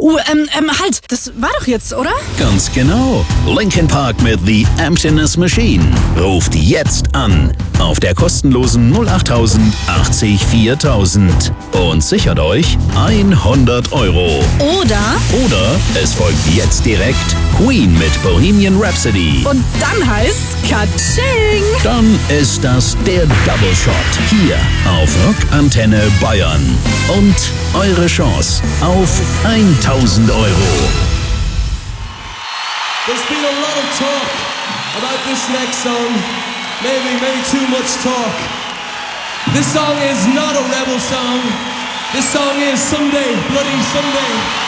Halt, das war doch jetzt, oder? Ganz genau. Linkin Park mit The Emptiness Machine. Ruft jetzt an auf der kostenlosen 08000 80 4000 und sichert euch 100 €. Oder Es folgt jetzt direkt Queen mit Bohemian Rhapsody. und dann heißt's Katsching! Dann ist das der Double Shot hier auf Rockantenne Bayern. Und eure Chance auf 1.000 €. There's been a lot of talk about this next song. Maybe too much talk. This song is not a rebel song. This song is Someday, Bloody Someday.